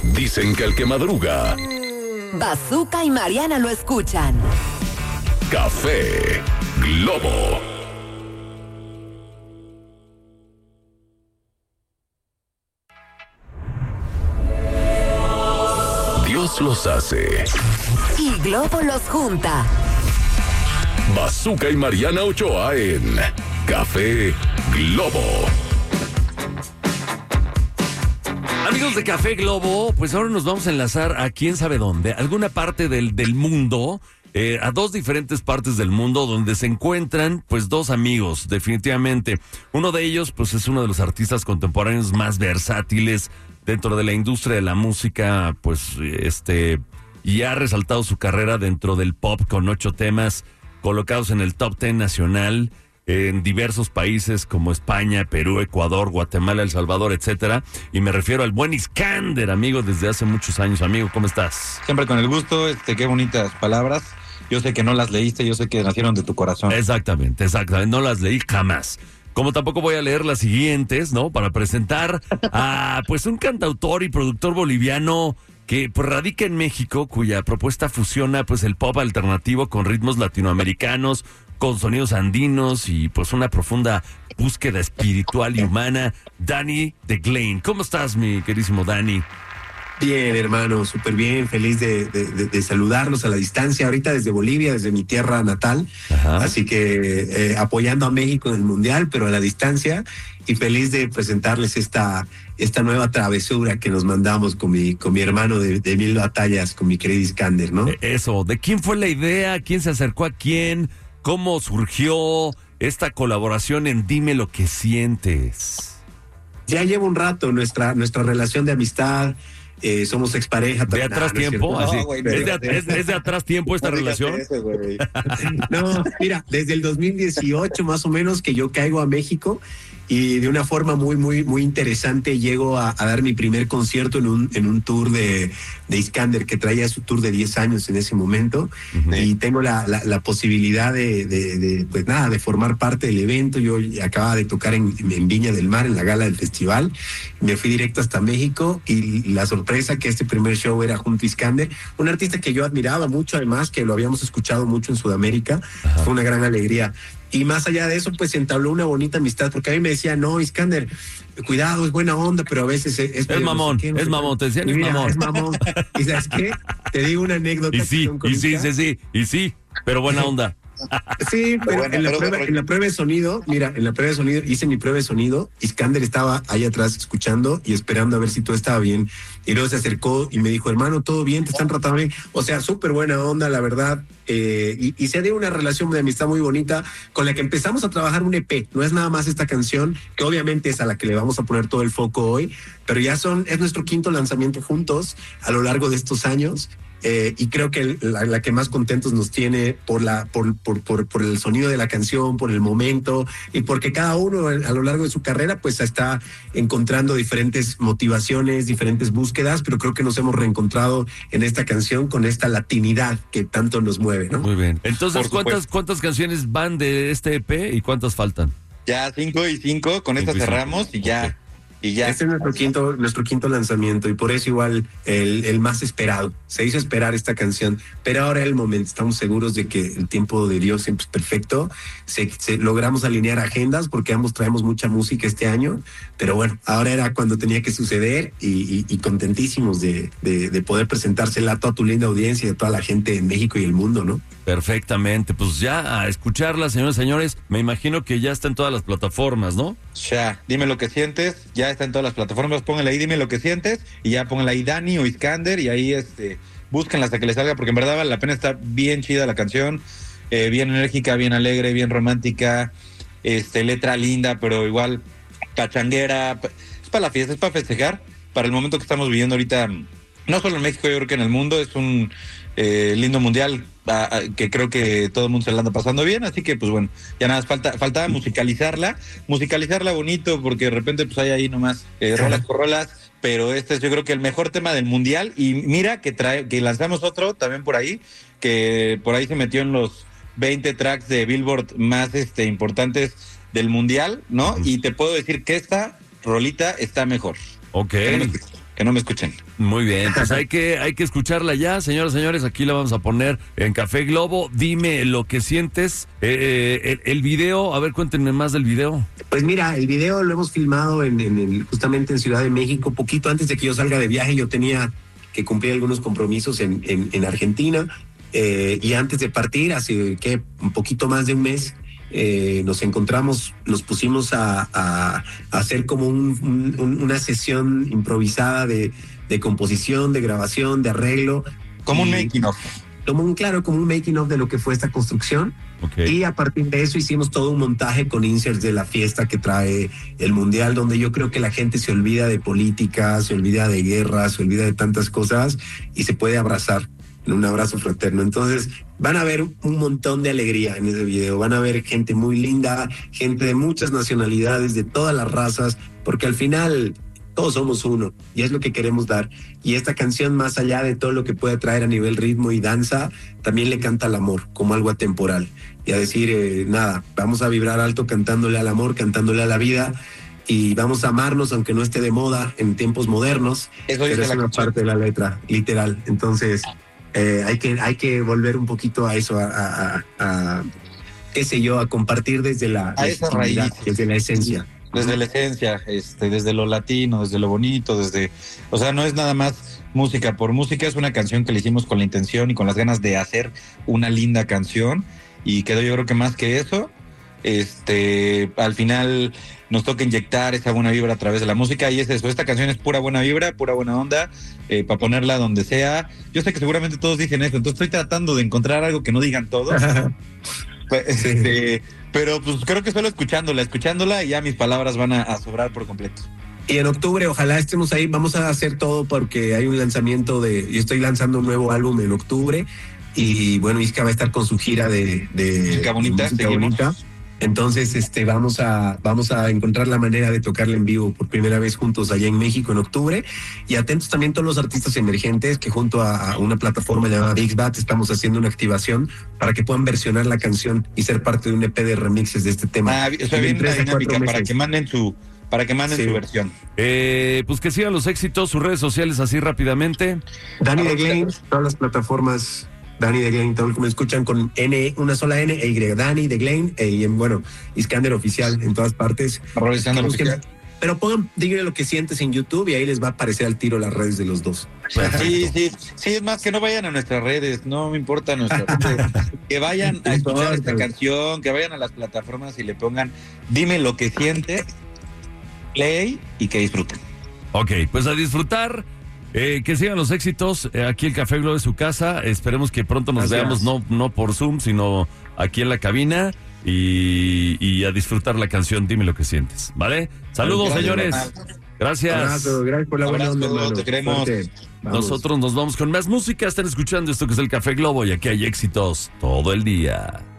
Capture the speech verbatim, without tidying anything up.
Dicen que el que madruga, Bazooka y Mariana lo escuchan. Café Globo. Dios los hace Y Globo los junta. Bazooka y Mariana Ochoa en Café Globo. Amigos de Café Globo, pues ahora nos vamos a enlazar a quién sabe dónde, alguna parte del, del mundo, eh, a dos diferentes partes del mundo donde se encuentran pues dos amigos, definitivamente. Uno de ellos pues es uno de los artistas contemporáneos más versátiles dentro de la industria de la música, pues este, y ha resaltado su carrera dentro del pop con ocho temas colocados en el top ten nacional en diversos países como España, Perú, Ecuador, Guatemala, El Salvador, etcétera. Y me refiero al buen Iskander, amigo, desde hace muchos años. Amigo, ¿cómo estás? Siempre con el gusto, este, qué bonitas palabras. Yo sé que no las leíste, yo sé que nacieron de tu corazón. Exactamente, exactamente. No las leí jamás. Como tampoco voy a leer las siguientes, ¿no? Para presentar a, pues, un cantautor y productor boliviano que pues radica en México, cuya propuesta fusiona pues el pop alternativo con ritmos latinoamericanos, con sonidos andinos y pues una profunda búsqueda espiritual y humana. Danny The Glane. ¿Cómo estás, mi querísimo Danny? Bien, hermano, súper bien, feliz de, de, de, de saludarlos a la distancia, ahorita desde Bolivia, desde mi tierra natal. Ajá. Así que eh, apoyando a México en el Mundial, pero a la distancia, y feliz de presentarles esta, esta nueva travesura que nos mandamos con mi, con mi hermano de, de mil batallas, con mi querido Iskander, ¿no? Eso, ¿de quién fue la idea? ¿Quién se acercó a quién? ¿Cómo surgió esta colaboración en Dime lo que sientes? Ya lleva un rato nuestra, nuestra relación de amistad. Eh, somos expareja. ¿De atrás no, tiempo? No, así. no, güey, ¿Es, de, es, ¿Es de atrás tiempo esta no relación? Eso, no, mira, desde el dos mil dieciocho más o menos que yo caigo a México y de una forma muy, muy, muy interesante llego a, a dar mi primer concierto en un, en un tour de, de Iskander, que traía su tour de diez años en ese momento. Uh-huh. Y tengo la, la, la posibilidad de, de, de, pues nada, de formar parte del evento. Yo acababa de tocar en, en Viña del Mar, en la gala del festival. Me fui directo hasta México y la sorpresa que este primer show era junto a Iskander, un artista que yo admiraba mucho, además, que lo habíamos escuchado mucho en Sudamérica. Ajá. Fue una gran alegría. Y más allá de eso, pues se entabló una bonita amistad, porque a mí me decía, no, Iskander, cuidado, es buena onda, pero a veces es... Es, es mamón, no sé qué, no es sé mamón, te decían, es mira, mamón. Es mamón. ¿Y sabes qué? Te digo una anécdota. Y sí, y sí, sí, sí, y sí, pero buena onda. Sí, pero, bueno, en, la pero, prueba, pero... en la prueba de sonido, mira, en la prueba de sonido, hice mi prueba de sonido, Iskander estaba ahí atrás escuchando y esperando a ver si todo estaba bien, y luego se acercó y me dijo, hermano, ¿todo bien? ¿Te están tratando bien? O sea, súper buena onda, la verdad, eh, y, y se dio una relación de amistad muy bonita, con la que empezamos a trabajar un E P, no es nada más esta canción, que obviamente es a la que le vamos a poner todo el foco hoy, pero ya son, es nuestro quinto lanzamiento juntos a lo largo de estos años. Eh, y creo que la, la que más contentos nos tiene por la por, por, por, por el sonido de la canción, por el momento, y porque cada uno a lo largo de su carrera pues está encontrando diferentes motivaciones, diferentes búsquedas, pero creo que nos hemos reencontrado en esta canción con esta latinidad que tanto nos mueve, ¿no? Muy bien. Entonces, ¿cuántas, ¿cuántas canciones van de este E P y cuántas faltan? Ya cinco y cinco, con esta cerramos y ya... Okay. Y ya. Este es nuestro quinto, nuestro quinto lanzamiento y por eso igual el, el más esperado. Se hizo esperar esta canción, pero ahora es el momento. Estamos seguros de que el tiempo de Dios siempre es perfecto. Se, se, logramos alinear agendas porque ambos traemos mucha música este año, pero bueno, ahora era cuando tenía que suceder y, y, y contentísimos de, de, de poder presentársela a toda tu linda audiencia y a toda la gente en México y el mundo, ¿no? Perfectamente, pues ya a escucharla, señores y señores, me imagino que ya está en todas las plataformas, ¿no? Ya, dime lo que sientes, ya está en todas las plataformas, pónganle ahí, dime lo que sientes, y ya pónganle ahí Danny o Iskander, y ahí este, búsquenla hasta que les salga, porque en verdad vale la pena, está bien chida la canción, eh, bien enérgica, bien alegre, bien romántica, este, letra linda, pero igual pachanguera, es para la fiesta, es para festejar, para el momento que estamos viviendo ahorita, no solo en México, yo creo que en el mundo, es un eh, lindo mundial, a, a, que creo que todo el mundo se la anda pasando bien, así que pues bueno, ya nada más falta, faltaba musicalizarla, musicalizarla bonito, porque de repente pues hay ahí nomás eh, rolas por rolas, pero este es yo creo que el mejor tema del mundial, y mira que trae, que lanzamos otro también por ahí, que por ahí se metió en los veinte tracks de Billboard más este importantes del mundial, ¿no? Uh-huh. Y te puedo decir que esta rolita está mejor. Ok. Queremos, que no me escuchen. Muy bien, pues hay que, hay que escucharla ya, señoras y señores, aquí la vamos a poner en Café Globo. Dime lo que sientes. Eh, el, el video, a ver, cuéntenme más del video. Pues mira, el video lo hemos filmado en, en el, justamente en Ciudad de México, poquito antes de que yo salga de viaje. Yo tenía que cumplir algunos compromisos en, en, en Argentina, eh, y antes de partir, hace que un poquito más de un mes, Eh, nos encontramos, nos pusimos a, a, a hacer como un, un, una sesión improvisada de, de composición, de grabación, de arreglo. Como un making of. Como un, claro, como un making of de lo que fue esta construcción. Okay. Y a partir de eso hicimos todo un montaje con inserts de la fiesta que trae el Mundial, donde yo creo que la gente se olvida de política, se olvida de guerra, se olvida de tantas cosas y se puede abrazar en un abrazo fraterno. Entonces van a ver un montón de alegría en ese video, van a ver gente muy linda, gente de muchas nacionalidades, de todas las razas, porque al final todos somos uno y es lo que queremos dar. Y esta canción, más allá de todo lo que puede traer a nivel ritmo y danza, también le canta al amor como algo atemporal y a decir, eh, nada, vamos a vibrar alto cantándole al amor, cantándole a la vida, y vamos a amarnos aunque no esté de moda en tiempos modernos. Eso pero dice es la una canción. parte de la letra, literal. Entonces eh, hay que hay que volver un poquito a eso, a, a, a, a qué sé yo, a compartir desde la A esa legitimidad, raíz. desde la esencia. Desde la esencia, este, desde lo latino, desde lo bonito, desde, o sea, no es nada más música por música, es una canción que le hicimos con la intención y con las ganas de hacer una linda canción, y quedó, yo creo que más que eso, este, al final nos toca inyectar esa buena vibra a través de la música, y es eso, esta canción es pura buena vibra, pura buena onda, eh, para ponerla donde sea. Yo sé que seguramente todos dicen eso, entonces estoy tratando de encontrar algo que no digan todos. Pues, este, pero pues creo que solo escuchándola, escuchándola y ya mis palabras van a, a sobrar por completo. Y en octubre, ojalá estemos ahí, vamos a hacer todo porque hay un lanzamiento de, yo estoy lanzando un nuevo álbum en octubre, y bueno, Isca va a estar con su gira de, de Música bonita, de música seguimos. bonita. Entonces, este, vamos a, vamos a encontrar la manera de tocarla en vivo por primera vez juntos allá en México en octubre. Y atentos también todos los artistas emergentes que junto a, a una plataforma llamada Bixbat estamos haciendo una activación para que puedan versionar la canción y ser parte de un E P de remixes de este tema. Ah, o sea, bien la dinámica para que manden su, para que manden Sí. su versión. Eh, pues que sigan los éxitos, sus redes sociales así rápidamente. Dani de Arroba- Glein, todas las plataformas. Dani de Glein, todo lo que me escuchan con N, una sola N e Y. Dani de Glein, e, y en, bueno, Iskander Oficial en todas partes. Arroba Iskander Que busquen- Oficial. Pero pongan, díganle lo que sientes en YouTube y ahí les va a aparecer al tiro las redes de los dos. Sí, sí, sí, es más, que no vayan a nuestras redes, no me importa nuestras redes. Que vayan a escuchar esta canción, que vayan a las plataformas y le pongan Dime lo que sientes, play, y que disfruten. Ok, pues a disfrutar, eh, que sigan los éxitos, eh, aquí el Café Globo de su casa, esperemos que pronto nos Gracias. veamos, no, no por Zoom, sino aquí en la cabina, y, y a disfrutar la canción Dime lo que sientes, ¿vale? Saludos, Gracias, señores. Ronald. Gracias. Abrazo, gracias por la buena Abrazo, onda, hermano. te queremos. Suerte. Vamos. Nosotros nos vamos con más música, están escuchando esto que es el Café Globo y aquí hay éxitos todo el día.